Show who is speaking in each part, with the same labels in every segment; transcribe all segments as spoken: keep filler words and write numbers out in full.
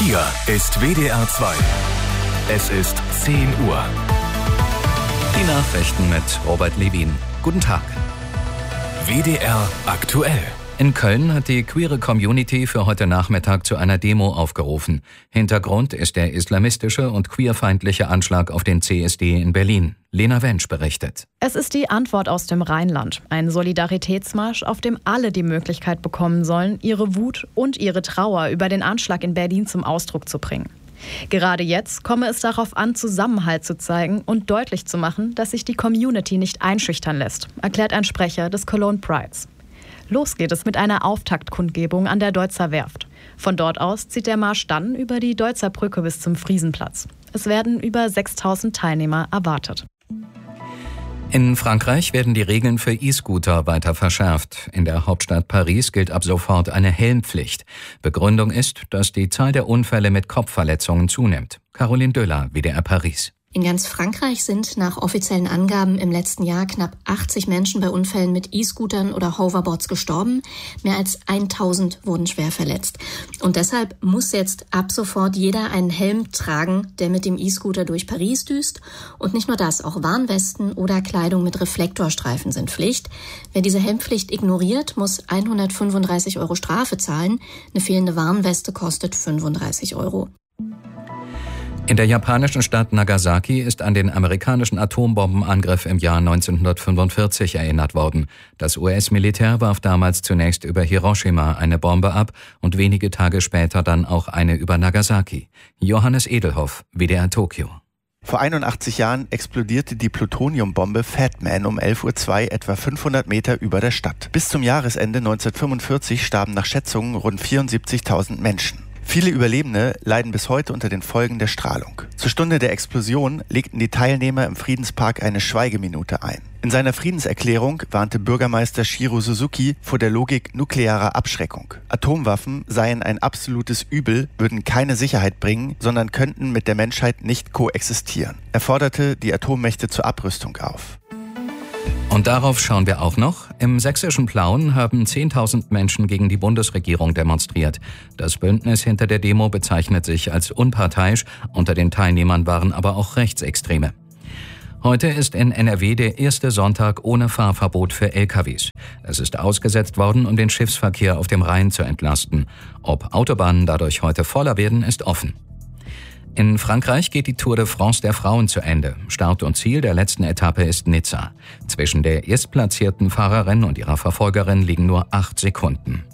Speaker 1: Hier ist W D R zwei. Es ist zehn Uhr.
Speaker 2: Die Nachrichten mit Robert Levin. Guten Tag.
Speaker 1: W D R aktuell.
Speaker 2: In Köln hat die queere Community für heute Nachmittag zu einer Demo aufgerufen. Hintergrund ist der islamistische und queerfeindliche Anschlag auf den C S D in Berlin. Lena Wensch berichtet.
Speaker 3: Es ist die Antwort aus dem Rheinland. Ein Solidaritätsmarsch, auf dem alle die Möglichkeit bekommen sollen, ihre Wut und ihre Trauer über den Anschlag in Berlin zum Ausdruck zu bringen. Gerade jetzt komme es darauf an, Zusammenhalt zu zeigen und deutlich zu machen, dass sich die Community nicht einschüchtern lässt, erklärt ein Sprecher des Cologne Prides. Los geht es mit einer Auftaktkundgebung an der Deutzer Werft. Von dort aus zieht der Marsch dann über die Deutzer Brücke bis zum Friesenplatz. Es werden über sechstausend Teilnehmer erwartet.
Speaker 2: In Frankreich werden die Regeln für E-Scooter weiter verschärft. In der Hauptstadt Paris gilt ab sofort eine Helmpflicht. Begründung ist, dass die Zahl der Unfälle mit Kopfverletzungen zunimmt. Caroline Döller, W D R Paris.
Speaker 4: In ganz Frankreich sind nach offiziellen Angaben im letzten Jahr knapp achtzig Menschen bei Unfällen mit E-Scootern oder Hoverboards gestorben. Mehr als tausend wurden schwer verletzt. Und deshalb muss jetzt ab sofort jeder einen Helm tragen, der mit dem E-Scooter durch Paris düst. Und nicht nur das, auch Warnwesten oder Kleidung mit Reflektorstreifen sind Pflicht. Wer diese Helmpflicht ignoriert, muss hundertfünfunddreißig Euro Strafe zahlen. Eine fehlende Warnweste kostet fünfunddreißig Euro.
Speaker 2: In der japanischen Stadt Nagasaki ist an den amerikanischen Atombombenangriff im Jahr neunzehnhundertfünfundvierzig erinnert worden. Das U S-Militär warf damals zunächst über Hiroshima eine Bombe ab und wenige Tage später dann auch eine über Nagasaki. Johannes Edelhoff, W D R Tokio.
Speaker 5: Vor einundachtzig Jahren explodierte die Plutoniumbombe Fat Man um elf Uhr zwei etwa fünfhundert Meter über der Stadt. Bis zum Jahresende neunzehnhundertfünfundvierzig starben nach Schätzungen rund vierundsiebzigtausend Menschen. Viele Überlebende leiden bis heute unter den Folgen der Strahlung. Zur Stunde der Explosion legten die Teilnehmer im Friedenspark eine Schweigeminute ein. In seiner Friedenserklärung warnte Bürgermeister Shiro Suzuki vor der Logik nuklearer Abschreckung. Atomwaffen seien ein absolutes Übel, würden keine Sicherheit bringen, sondern könnten mit der Menschheit nicht koexistieren. Er forderte die Atommächte zur Abrüstung auf.
Speaker 2: Und darauf schauen wir auch noch. Im sächsischen Plauen haben zehntausend Menschen gegen die Bundesregierung demonstriert. Das Bündnis hinter der Demo bezeichnet sich als unparteiisch. Unter den Teilnehmern waren aber auch Rechtsextreme. Heute ist in N R W der erste Sonntag ohne Fahrverbot für L K Ws. Es ist ausgesetzt worden, um den Schiffsverkehr auf dem Rhein zu entlasten. Ob Autobahnen dadurch heute voller werden, ist offen. In Frankreich geht die Tour de France der Frauen zu Ende. Start und Ziel der letzten Etappe ist Nizza. Zwischen der erstplatzierten Fahrerin und ihrer Verfolgerin liegen nur acht Sekunden.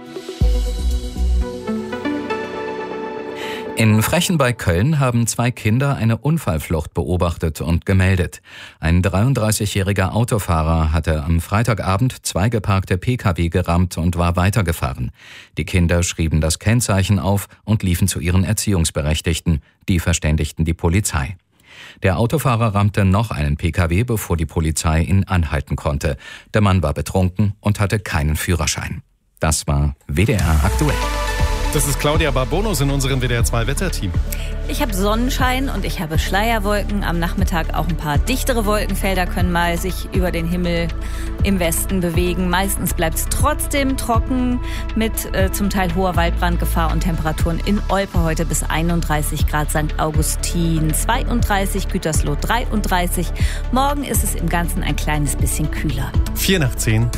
Speaker 2: In Frechen bei Köln haben zwei Kinder eine Unfallflucht beobachtet und gemeldet. Ein dreiunddreißigjähriger Autofahrer hatte am Freitagabend zwei geparkte P K W gerammt und war weitergefahren. Die Kinder schrieben das Kennzeichen auf und liefen zu ihren Erziehungsberechtigten. Die verständigten die Polizei. Der Autofahrer rammte noch einen P K W, bevor die Polizei ihn anhalten konnte. Der Mann war betrunken und hatte keinen Führerschein. Das war W D R aktuell.
Speaker 6: Das ist Claudia Barbonus in unserem W D R zwei Wetterteam.
Speaker 7: Ich habe Sonnenschein und ich habe Schleierwolken. Am Nachmittag auch ein paar dichtere Wolkenfelder können mal sich über den Himmel im Westen bewegen. Meistens bleibt es trotzdem trocken mit äh, zum Teil hoher Waldbrandgefahr und Temperaturen in Olpe heute bis einunddreißig Grad, Sankt Augustin zweiunddreißig, Gütersloh dreiunddreißig. Morgen ist es im Ganzen ein kleines bisschen kühler.
Speaker 6: Vier nach zehn.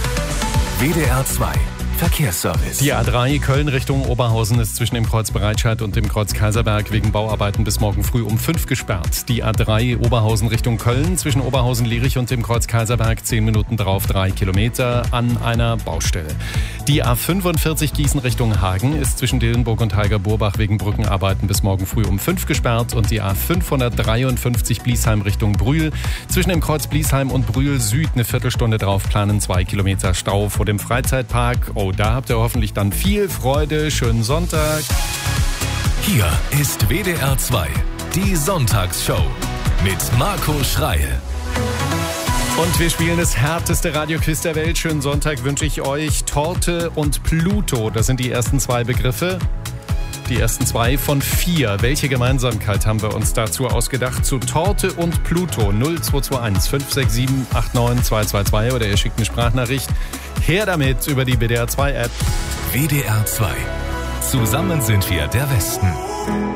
Speaker 1: W D R zwei. Verkehrsservice.
Speaker 6: Die A drei Köln Richtung Oberhausen ist zwischen dem Kreuz Breitscheid und dem Kreuz Kaiserberg wegen Bauarbeiten bis morgen früh um fünf gesperrt. Die A drei Oberhausen Richtung Köln zwischen Oberhausen-Lierich und dem Kreuz Kaiserberg zehn Minuten drauf, drei Kilometer an einer Baustelle. Die A fünfundvierzig Gießen Richtung Hagen ist zwischen Dillenburg und Heiger-Burbach wegen Brückenarbeiten bis morgen früh um fünf gesperrt und die A fünfhundertdreiundfünfzig Bliesheim Richtung Brühl zwischen dem Kreuz Bliesheim und Brühl Süd eine Viertelstunde drauf planen, zwei Kilometer Stau vor dem Freizeitpark. Oh, da habt ihr hoffentlich dann viel Freude. Schönen Sonntag.
Speaker 1: Hier ist W D R zwei, die Sonntagsshow mit Marco Schreil.
Speaker 6: Und wir spielen das härteste Radioquiz der Welt. Schönen Sonntag wünsche ich euch. Torte und Pluto, das sind die ersten zwei Begriffe. Die ersten zwei von vier. Welche Gemeinsamkeit haben wir uns dazu ausgedacht? Zu Torte und Pluto null zwei zwei eins fünf sechs sieben acht neun zwei zwei zwei oder ihr schickt eine Sprachnachricht. Her damit über die W D R zwei App.
Speaker 1: W D R zwei. Zusammen sind wir der Westen.